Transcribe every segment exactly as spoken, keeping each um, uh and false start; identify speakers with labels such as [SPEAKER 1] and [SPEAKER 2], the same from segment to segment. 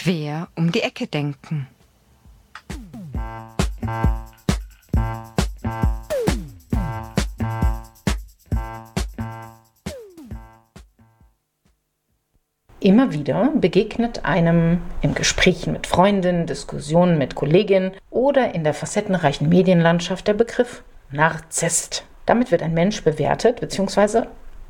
[SPEAKER 1] Quer um die Ecke denken.
[SPEAKER 2] Immer wieder begegnet einem im Gesprächen mit Freundinnen, Diskussionen mit Kolleginnen oder in der facettenreichen Medienlandschaft der Begriff Narzisst. Damit wird ein Mensch bewertet bzw.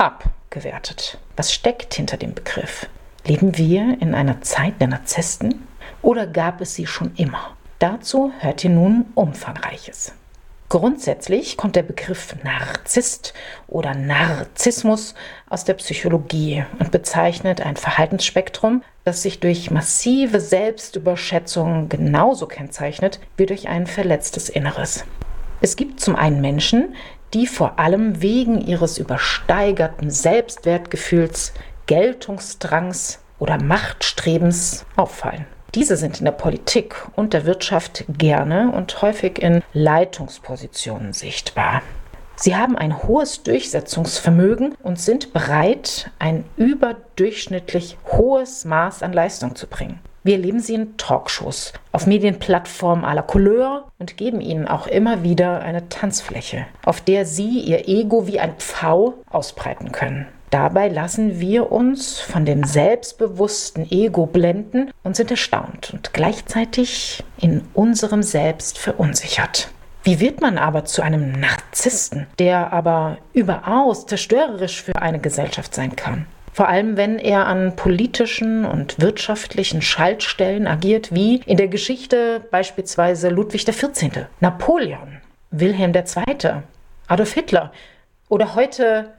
[SPEAKER 2] abgewertet. Was steckt hinter dem Begriff? Leben wir in einer Zeit der Narzissten oder gab es sie schon immer? Dazu hört ihr nun Umfangreiches. Grundsätzlich kommt der Begriff Narzisst oder Narzissmus aus der Psychologie und bezeichnet ein Verhaltensspektrum, das sich durch massive Selbstüberschätzung genauso kennzeichnet wie durch ein verletztes Inneres. Es gibt zum einen Menschen, die vor allem wegen ihres übersteigerten Selbstwertgefühls, Geltungsdrangs oder Machtstrebens auffallen. Diese sind in der Politik und der Wirtschaft gerne und häufig in Leitungspositionen sichtbar. Sie haben ein hohes Durchsetzungsvermögen und sind bereit, ein überdurchschnittlich hohes Maß an Leistung zu bringen. Wir erleben sie in Talkshows, auf Medienplattformen à la Couleur und geben ihnen auch immer wieder eine Tanzfläche, auf der sie ihr Ego wie ein Pfau ausbreiten können. Dabei lassen wir uns von dem selbstbewussten Ego blenden und sind erstaunt und gleichzeitig in unserem Selbst verunsichert. Wie wird man aber zu einem Narzissten, der aber überaus zerstörerisch für eine Gesellschaft sein kann? Vor allem, wenn er an politischen und wirtschaftlichen Schaltstellen agiert, wie in der Geschichte beispielsweise Ludwig der Vierzehnte, Napoleon, Wilhelm der Zweite, Adolf Hitler oder heute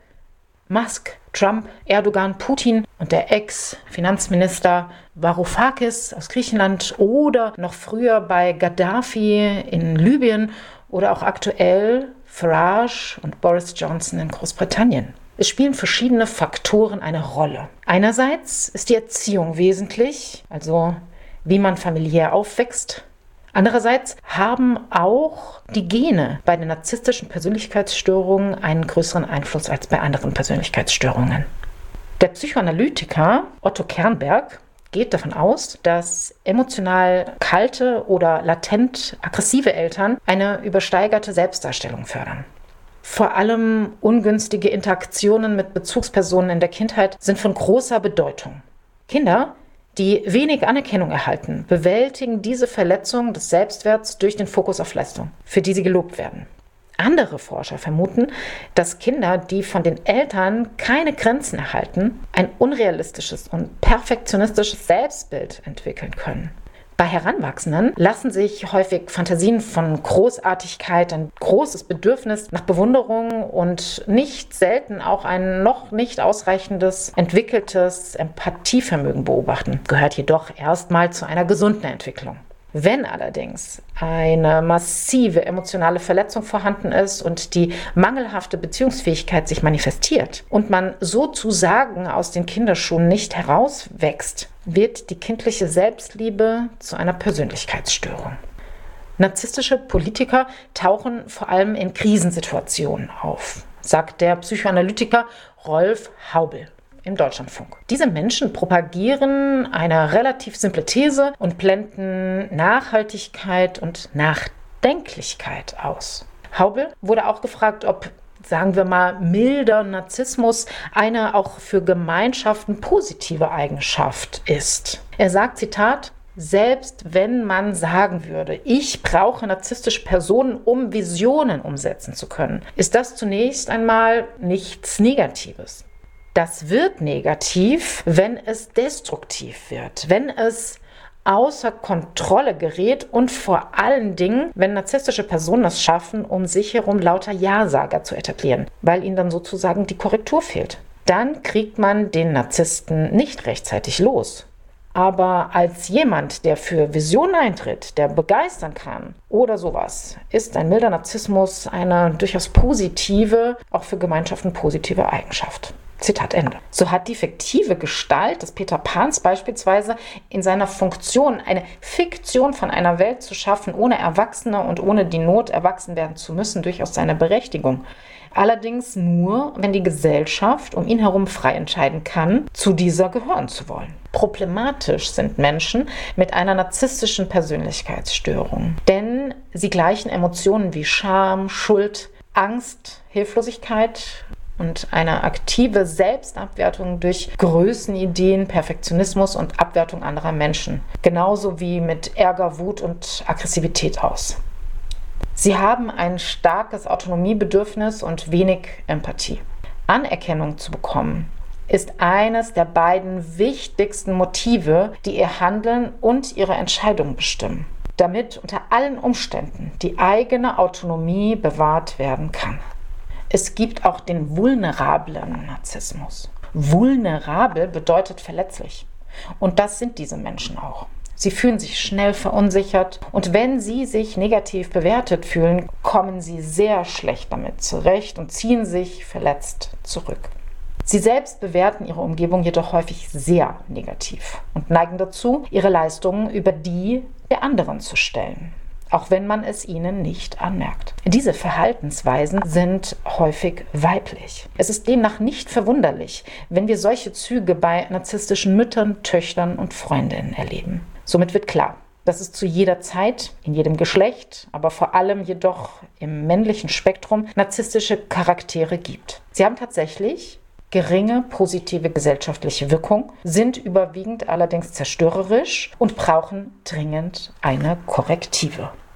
[SPEAKER 2] Musk, Trump, Erdogan, Putin und der Ex-Finanzminister Varoufakis aus Griechenland oder noch früher bei Gaddafi in Libyen oder auch aktuell Farage und Boris Johnson in Großbritannien. Es spielen verschiedene Faktoren eine Rolle. Einerseits ist die Erziehung wesentlich, also wie man familiär aufwächst. Andererseits haben auch die Gene bei den narzisstischen Persönlichkeitsstörungen einen größeren Einfluss als bei anderen Persönlichkeitsstörungen. Der Psychoanalytiker Otto Kernberg geht davon aus, dass emotional kalte oder latent aggressive Eltern eine übersteigerte Selbstdarstellung fördern. Vor allem ungünstige Interaktionen mit Bezugspersonen in der Kindheit sind von großer Bedeutung. Kinder, die wenig Anerkennung erhalten, bewältigen diese Verletzung des Selbstwerts durch den Fokus auf Leistung, für die sie gelobt werden. Andere Forscher vermuten, dass Kinder, die von den Eltern keine Grenzen erhalten, ein unrealistisches und perfektionistisches Selbstbild entwickeln können. Bei Heranwachsenden lassen sich häufig Fantasien von Großartigkeit, ein großes Bedürfnis nach Bewunderung und nicht selten auch ein noch nicht ausreichendes, entwickeltes Empathievermögen beobachten. Gehört jedoch erstmal zu einer gesunden Entwicklung. Wenn allerdings eine massive emotionale Verletzung vorhanden ist und die mangelhafte Beziehungsfähigkeit sich manifestiert und man sozusagen aus den Kinderschuhen nicht herauswächst, wird die kindliche Selbstliebe zu einer Persönlichkeitsstörung. Narzisstische Politiker tauchen vor allem in Krisensituationen auf, sagt der Psychoanalytiker Rolf Haubel im Deutschlandfunk. Diese Menschen propagieren eine relativ simple These und blenden Nachhaltigkeit und Nachdenklichkeit aus. Haubel wurde auch gefragt, ob, sagen wir mal, milder Narzissmus eine auch für Gemeinschaften positive Eigenschaft ist. Er sagt, Zitat, selbst wenn man sagen würde, ich brauche narzisstische Personen, um Visionen umsetzen zu können, ist das zunächst einmal nichts Negatives. Das wird negativ, wenn es destruktiv wird, wenn es außer Kontrolle gerät und vor allen Dingen, wenn narzisstische Personen es schaffen, um sich herum lauter Ja-Sager zu etablieren, weil ihnen dann sozusagen die Korrektur fehlt. Dann kriegt man den Narzissten nicht rechtzeitig los. Aber als jemand, der für Visionen eintritt, der begeistern kann oder sowas, ist ein milder Narzissmus eine durchaus positive, auch für Gemeinschaften positive Eigenschaft. Zitat Ende. So hat die fiktive Gestalt des Peter Pans beispielsweise in seiner Funktion, eine Fiktion von einer Welt zu schaffen, ohne Erwachsene und ohne die Not erwachsen werden zu müssen, durchaus seine Berechtigung. Allerdings nur, wenn die Gesellschaft um ihn herum frei entscheiden kann, zu dieser gehören zu wollen. Problematisch sind Menschen mit einer narzisstischen Persönlichkeitsstörung, denn sie gleichen Emotionen wie Scham, Schuld, Angst, Hilflosigkeit und eine aktive Selbstabwertung durch Größenideen, Perfektionismus und Abwertung anderer Menschen, genauso wie mit Ärger, Wut und Aggressivität aus. Sie haben ein starkes Autonomiebedürfnis und wenig Empathie. Anerkennung zu bekommen ist eines der beiden wichtigsten Motive, die ihr Handeln und ihre Entscheidungen bestimmen, damit unter allen Umständen die eigene Autonomie bewahrt werden kann. Es gibt auch den vulnerablen Narzissmus. Vulnerabel bedeutet verletzlich. Und das sind diese Menschen auch. Sie fühlen sich schnell verunsichert und wenn sie sich negativ bewertet fühlen, kommen sie sehr schlecht damit zurecht und ziehen sich verletzt zurück. Sie selbst bewerten ihre Umgebung jedoch häufig sehr negativ und neigen dazu, ihre Leistungen über die der anderen zu stellen, auch wenn man es ihnen nicht anmerkt. Diese Verhaltensweisen sind häufig weiblich. Es ist demnach nicht verwunderlich, wenn wir solche Züge bei narzisstischen Müttern, Töchtern und Freundinnen erleben. Somit wird klar, dass es zu jeder Zeit, in jedem Geschlecht, aber vor allem jedoch im männlichen Spektrum narzisstische Charaktere gibt. Sie haben tatsächlich geringe positive gesellschaftliche Wirkung, sind überwiegend allerdings zerstörerisch und brauchen dringend eine Korrektive.